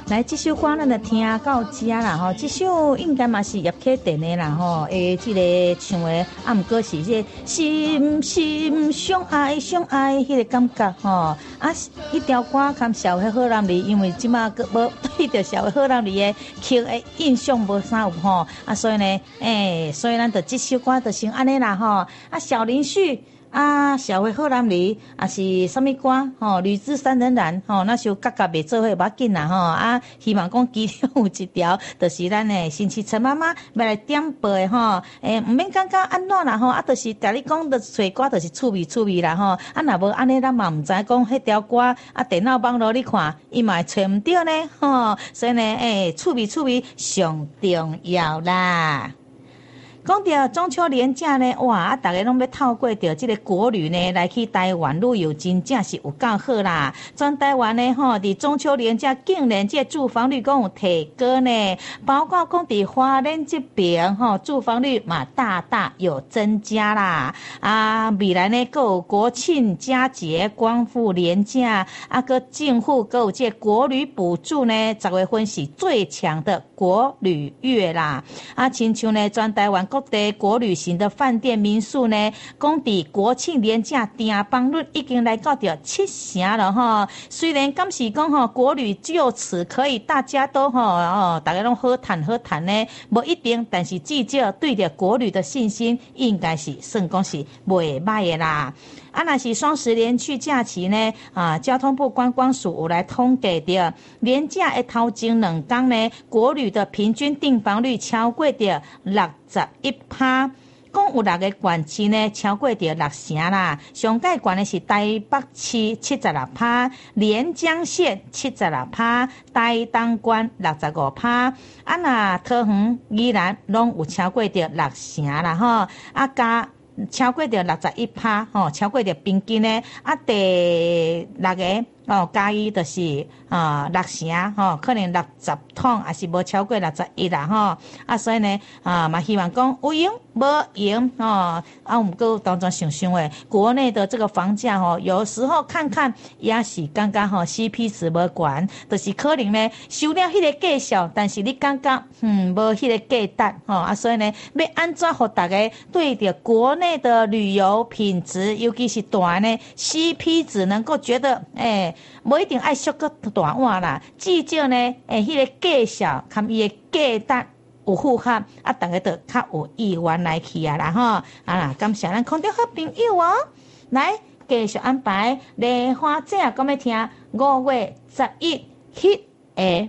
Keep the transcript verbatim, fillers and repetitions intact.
来，这首歌咱就听到这啦吼，这首应该嘛是叶启田的啦吼，诶，这个唱的啊，毋过是这心心相爱相爱迄个感觉吼，啊，迄条歌含社会好男儿，因为即马个无对着社会好男儿的曲的印象无啥有吼，啊，所以呢，诶，所以咱就这首歌就先安尼啦吼，啊，小林旭。啊，社会好男儿啊是什么歌？吼、哦，吕雉三人然吼、哦，那首角角袂做伙，无要紧啦吼。啊，希望讲其中有一条，就是咱诶新市陈妈妈要来点播诶吼。诶，毋免感觉安怎啦吼，啊，就是甲你讲，着找歌就是趣味趣味啦吼。啊，若无安尼，咱嘛毋知讲迄条歌啊，电脑网络你看，伊嘛会找毋着呢吼。所以呢，诶，趣味趣味上重要啦。讲到中秋连假呢，哇！啊，大家拢要透过着这个国旅呢，来去台湾旅游，真正是有够好啦。全台湾呢，吼，伫中秋连假竟然这住房率讲有提高呢，包括讲伫花莲这边吼，住房率嘛大大有增加啦。啊，未来呢，还有国庆佳节、光复连假，啊，个政府还有这国旅补助呢，十月份是最强的国旅月啦。啊，亲像呢，全台湾各地国旅型的饭店民宿呢，讲伫国庆连假订房率已经来到着七成了哈。虽然敢是讲吼国旅就此可以大家都吼哦，大家拢好谈好谈呢，无一定，但是至少对着国旅的信心应该是算讲是袂歹的啦。啊，若是双十连续假期呢，啊，交通部观光署有来统计着连假的头前两天呢，国旅的平均订房率超过着六十一趴。讲有六个县市呢，超过着六成啦。上界县的是台北市七十六趴，连江县七十六趴，台东县六十五趴。啊，那桃园、宜兰拢有超过着六成啦吼。啊，加超过着六十一趴吼，超过着平均呢。啊，第六个哦，嘉义就是啊、呃、六成吼，可能六十桶，还是无超过六十一啦吼。啊，所以呢啊，嘛希望讲有用无用哦。啊，我们过当中想想诶，国内的这个房价吼，有时候看看也是感觉吼 C P 值无悬，就是可能呢收了迄个价数，但是你感觉嗯无迄个价值吼。啊，所以呢要安怎互大家对着国内的旅游品质，尤其是大呢 C P 值能够觉得诶。无一定爱俗个大碗啦，至少呢，诶，迄个介绍，含伊个价值有符合，啊，大家就较有意愿来去啊啦吼，啊啦，感谢咱空中好朋友哦，来继续安排莲花姐，讲要听五月十一迄个